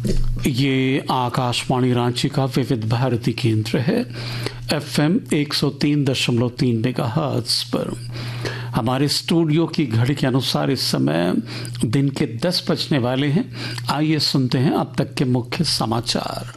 ये आकाशवाणी रांची का विविध भारती केंद्र है। FM 103.3 मेगाहर्ट्ज पर हमारे स्टूडियो की घड़ी के अनुसार इस समय दिन के 10 बजने वाले हैं। आइए सुनते हैं अब तक के मुख्य समाचार।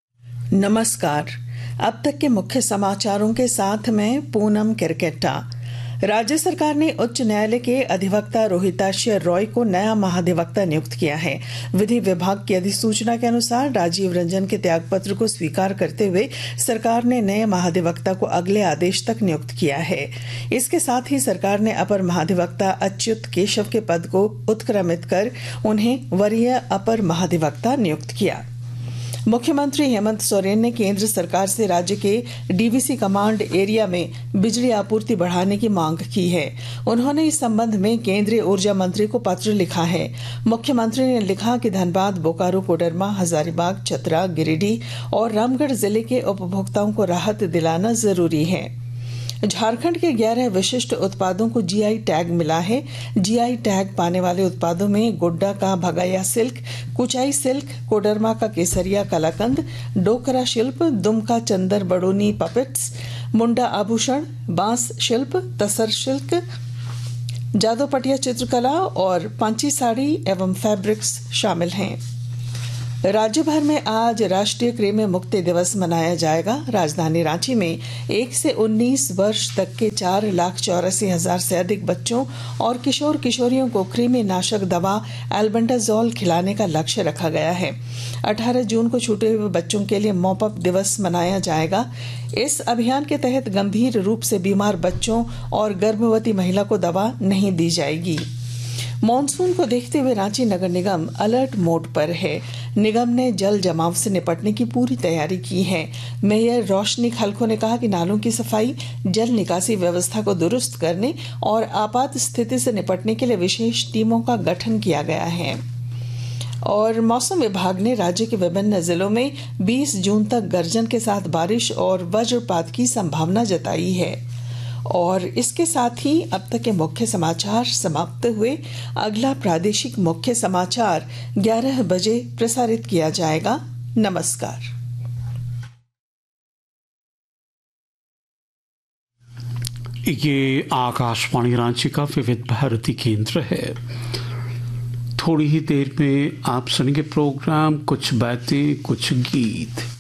नमस्कार। अब तक के मुख्य समाचारों के साथ मैं पूनम किरकेट्टा। राज्य सरकार ने उच्च न्यायालय के अधिवक्ता रोहिताक्ष रॉय को नया महाधिवक्ता नियुक्त किया है। विधि विभाग की अधिसूचना के अनुसार राजीव रंजन के त्यागपत्र को स्वीकार करते हुए सरकार ने नए महाधिवक्ता को अगले आदेश तक नियुक्त किया है। इसके साथ ही सरकार ने अपर महाधिवक्ता अच्युत केशव के पद को उत्क्रमित कर उन्हें वरीय अपर महाधिवक्ता नियुक्त किया। मुख्यमंत्री हेमंत सोरेन ने केंद्र सरकार से राज्य के डीवीसी कमांड एरिया में बिजली आपूर्ति बढ़ाने की मांग की है। उन्होंने इस संबंध में केंद्रीय ऊर्जा मंत्री को पत्र लिखा है। मुख्यमंत्री ने लिखा कि धनबाद, बोकारो, कोडरमा, हजारीबाग, चतरा, गिरिडीह और रामगढ़ जिले के उपभोक्ताओं को राहत दिलाना जरूरी है। झारखंड के 11 विशिष्ट उत्पादों को जीआई टैग मिला है। जीआई टैग पाने वाले उत्पादों में गोड्डा का भगाया सिल्क, कुचाई सिल्क, कोडरमा का केसरिया कलाकंद, डोकरा शिल्प, दुमका चंदर बड़ोनी पपेट्स, मुंडा आभूषण, बांस शिल्प, तसर शिल्क, जादोपटिया चित्रकला और पांची साड़ी एवं फैब्रिक्स शामिल हैं। राज्य भर में आज राष्ट्रीय कृमि मुक्ति दिवस मनाया जाएगा। राजधानी रांची में 1 से 19 वर्ष तक के 4,84,000 से अधिक बच्चों और किशोर किशोरियों को कृमि नाशक दवा एल्बेंडाजोल खिलाने का लक्ष्य रखा गया है। 18 जून को छूटे हुए बच्चों के लिए मॉप अप दिवस मनाया जाएगा। इस अभियान के तहत गंभीर रूप से बीमार बच्चों और गर्भवती महिला को दवा नहीं दी जाएगी। मॉनसून को देखते हुए रांची नगर निगम अलर्ट मोड पर है। निगम ने जल जमाव से निपटने की पूरी तैयारी की है। मेयर रोशनी खलखो ने कहा कि नालों की सफाई, जल निकासी व्यवस्था को दुरुस्त करने और आपात स्थिति से निपटने के लिए विशेष टीमों का गठन किया गया है। और मौसम विभाग ने राज्य के विभिन्न जिलों में 20 जून तक गर्जन के साथ बारिश और वज्रपात की संभावना जताई है। और इसके साथ ही अब तक के मुख्य समाचार समाप्त हुए। अगला प्रादेशिक मुख्य समाचार 11 बजे प्रसारित किया जाएगा। नमस्कार। ये आकाशवाणी रांची का विविध भारती केंद्र है। थोड़ी ही देर में आप सुनेंगे प्रोग्राम कुछ बातें कुछ गीत।